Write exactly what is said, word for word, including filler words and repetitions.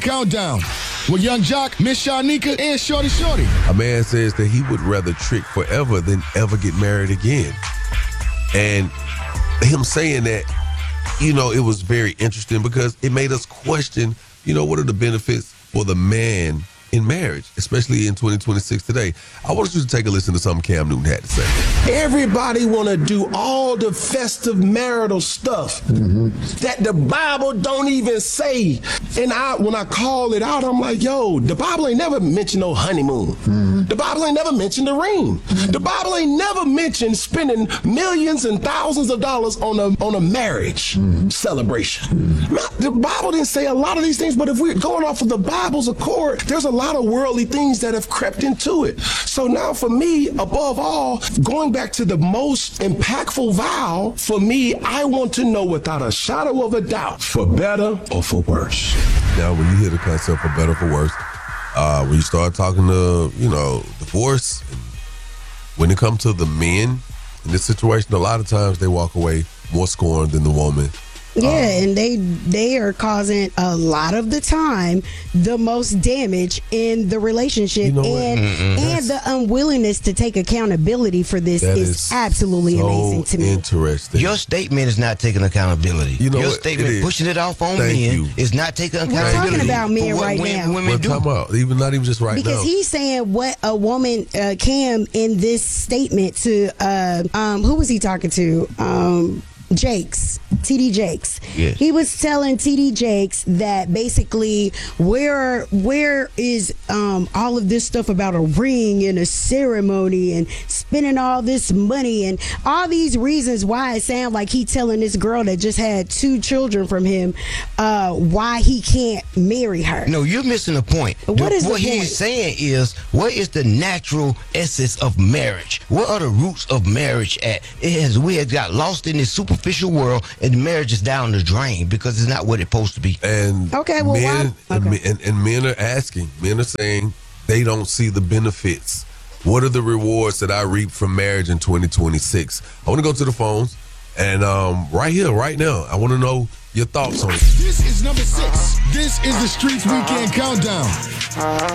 Countdown with Young Jock, Miss Shanika, and Shorty Shorty. A man says that he would rather trick forever than ever get married again. And him saying that, you know, it was very interesting because it made us question, you know, what are the benefits for the man in marriage, especially in twenty twenty-six today. I want you to take a listen to something Cam Newton had to say. Everybody want to do all the festive marital stuff mm-hmm. that the Bible don't even say. And I, when I call it out, I'm like, yo, the Bible ain't never mentioned no honeymoon. Mm-hmm. The Bible ain't never mentioned the ring. Mm-hmm. The Bible ain't never mentioned spending millions and thousands of dollars on a on a marriage mm-hmm. celebration. Mm-hmm. Now, the Bible didn't say a lot of these things, but if we're going off of the Bible's accord, there's a lot of worldly things that have crept into it. So now for me, above all, going back to the most impactful vow, for me, I want to know without a shadow of a doubt, for better or for worse. Now, when you hear the concept for better or for worse, uh, when you start talking to, you know, divorce, and when it comes to the men in this situation, a lot of times they walk away more scorned than the woman. Yeah, um, and they they are causing a lot of the time the most damage in the relationship, you know and mm-mm, and the unwillingness to take accountability for this is, is absolutely so amazing to me. Interesting. Your statement is not taking accountability. You know, Your statement it pushing it off on Thank men you. is not taking We're accountability. talking about men what right women, now. Women We're do. talking about even not even just right because now. Because he's saying what a woman, uh, Cam, in this statement to uh, um, who was he talking to? Um, Jakes, T D Jakes. Yes. He was telling T D Jakes that basically where where is um, all of this stuff about a ring and a ceremony and spending all this money and all these reasons why it sounds like he telling this girl that just had two children from him uh, why he can't marry her. No, you're missing the point. What is what the he's point? saying is, what is the natural essence of marriage? What are the roots of marriage at? It has we have got lost in this super official world, and marriage is down the drain because it's not what it's supposed to be. And okay, well, men, why? Okay. And, and, and men are asking, men are saying they don't see the benefits. What are the rewards that I reap from marriage in twenty twenty-six? I want to go to the phones, and um, right here, right now, I want to know your thoughts on it. This is number six. This is the Streets Weekend Countdown.